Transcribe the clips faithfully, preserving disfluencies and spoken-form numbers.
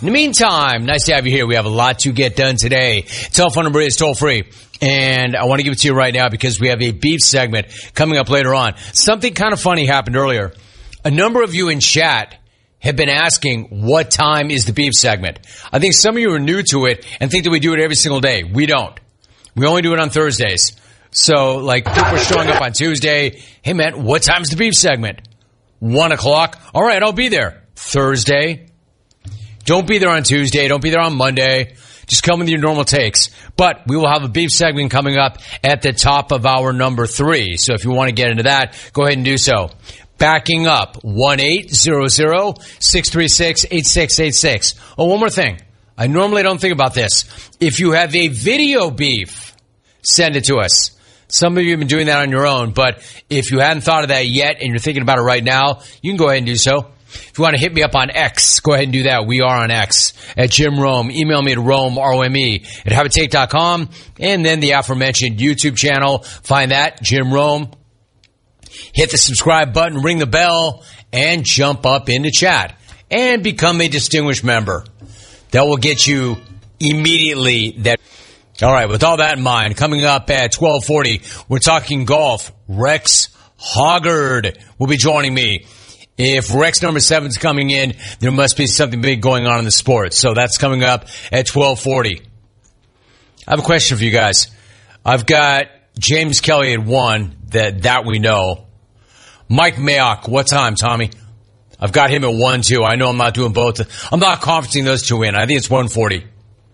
In the meantime, nice to have you here. We have a lot to get done today. Telephone number is toll free. And I want to give it to you right now because we have a beef segment coming up later on. Something kind of funny happened earlier. A number of you in chat have been asking, what time is the beef segment? I think some of you are new to it and think that we do it every single day. We don't. We only do it on Thursdays. So, like, people are showing up on Tuesday. Hey, man, what time's the beef segment? One o'clock. All right, I'll be there. Thursday. Don't be there on Tuesday. Don't be there on Monday. Just come with your normal takes. But we will have a beef segment coming up at the top of hour number three. So if you want to get into that, go ahead and do so. Backing up, one eight hundred, six three six, eight six eight six. Oh, one more thing. I normally don't think about this. If you have a video beef, send it to us. Some of you have been doing that on your own, but if you hadn't thought of that yet and you're thinking about it right now, you can go ahead and do so. If you want to hit me up on X, go ahead and do that. We are on X at Jim Rome. Email me at Rome, R O M E, at Habitate dot com. And then the aforementioned YouTube channel. Find that, Jim Rome. Hit the subscribe button, ring the bell, and jump up into chat. And become a distinguished member. That will get you immediately that. All right, with all that in mind, coming up at twelve forty, we're talking golf. Rex Hoggard will be joining me. If Rex number seven's coming in, there must be something big going on in the sport. So that's coming up at twelve forty. I have a question for you guys. I've got James Kelly at one, that, that we know. Mike Mayock, what time, Tommy? I've got him at one, too. I know I'm not doing both. I'm not conferencing those two in. I think it's one forty.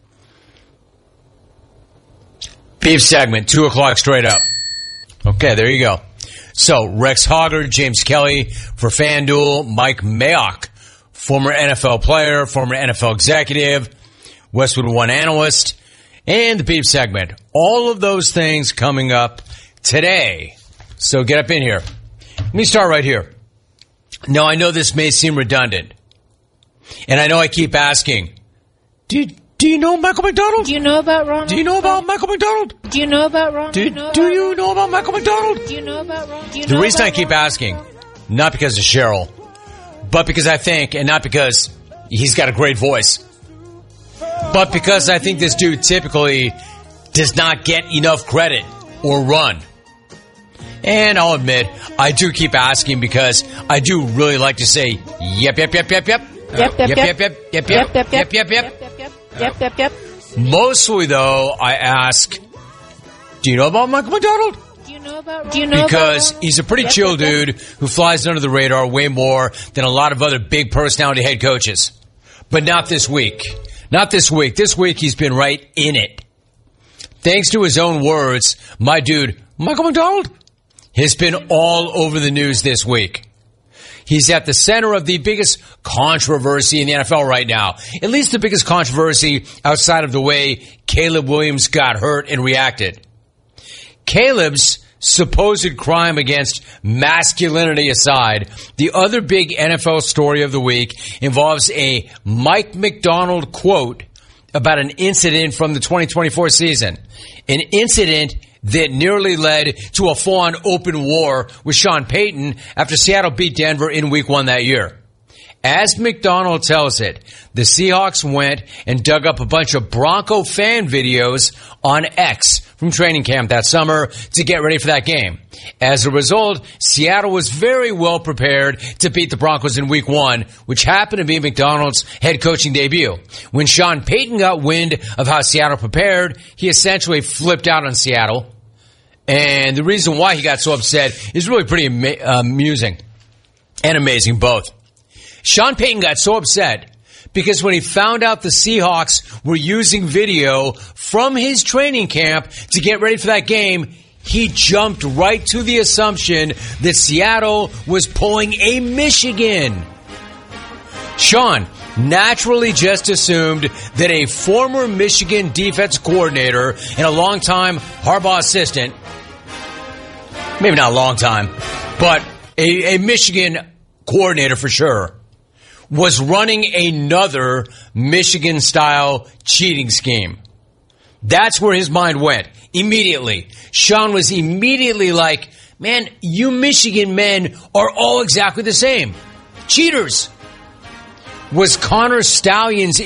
Beef segment, two o'clock straight up. Okay, there you go. So, Rex Hoggard, James Kelly for FanDuel, Mike Mayock, former N F L player, former N F L executive, Westwood One analyst, and the beef segment. All of those things coming up today. So get up in here. Let me start right here. Now, I know this may seem redundant, and I know I keep asking, do, do you know Michael McDonald? Do you know about Ronald? Do you know about Michael McDonald? Do you know about Ronald? Do, do, do you know about Michael McDonald? Do you know about Ronald? The reason I keep asking, not because of Cheryl, but because I think, and not because he's got a great voice, but because I think this dude typically does not get enough credit or run. And I'll admit, I do keep asking because I do really like to say, yep, yep, yep, yep, yep. Yep, yep, yep, yep, yep, yep, yep, yep, yep, yep, yep, yep, yep, yep, yep. Mostly, though, I ask, do you know about Michael McDonald? Do you know about Do you know Because about he's a pretty yep, chill yep, yep. dude who flies under the radar way more than a lot of other big personality head coaches. But not this week. Not this week. This week, he's been right in it. Thanks to his own words, my dude, Michael McDonald, has been all over the news this week. He's at the center of the biggest controversy in the N F L right now. At least the biggest controversy outside of the way Caleb Williams got hurt and reacted. Caleb's supposed crime against masculinity aside, the other big N F L story of the week involves a Mike McDonald quote about an incident from the twenty twenty-four season. An incident that nearly led to a full-on open war with Sean Payton after Seattle beat Denver in week one that year. As McDonald tells it, the Seahawks went and dug up a bunch of Bronco fan videos on X from training camp that summer to get ready for that game. As a result, Seattle was very well prepared to beat the Broncos in week one, which happened to be McDonald's head coaching debut. When Sean Payton got wind of how Seattle prepared, he essentially flipped out on Seattle. And the reason why he got so upset is really pretty ama- amusing and amazing both. Sean Payton got so upset because when he found out the Seahawks were using video from his training camp to get ready for that game, he jumped right to the assumption that Seattle was pulling a Michigan. Sean naturally just assumed that a former Michigan defense coordinator and a longtime Harbaugh assistant, maybe not a long time, but a, a Michigan coordinator for sure, was running another Michigan-style cheating scheme. That's where his mind went immediately. Sean was immediately like, man, you Michigan men are all exactly the same. Cheaters. Was Connor Stalions